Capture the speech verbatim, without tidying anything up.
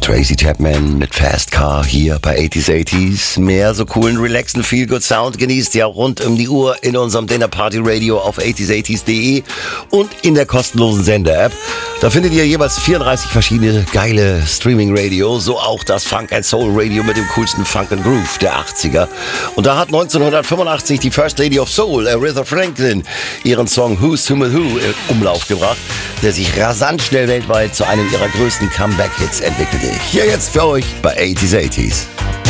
Tracy Chapman mit Fast Car hier bei achtziger achtziger. Mehr so coolen, relaxen, feel-good Sound genießt ihr auch rund um die Uhr in unserem Dinner Party Radio auf achtziger achtziger punkt de und in der kostenlosen Sender-App. Da findet ihr jeweils vierunddreißig verschiedene geile Streaming-Radio, so auch das Funk and Soul Radio mit dem coolsten Funk and Groove der achtziger. Und da hat neunzehnhundertfünfundachtzig die First Lady of Soul, Aretha Franklin, ihren Song Who's to Who in Umlauf gebracht, der sich rasant schnell weltweit zu einem ihrer größten Comeback-Hits entwickelte. Hier jetzt für euch bei achtziger achtziger.